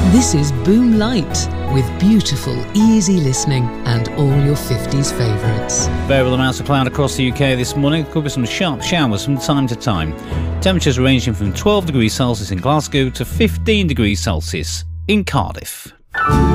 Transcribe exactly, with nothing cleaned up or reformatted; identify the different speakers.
Speaker 1: This is Boom Light, with beautiful, easy listening and all your fifties favourites.
Speaker 2: Variable amounts of cloud across the U K this morning. There could be some sharp showers from time to time. Temperatures ranging from twelve degrees Celsius in Glasgow to fifteen degrees Celsius in Cardiff.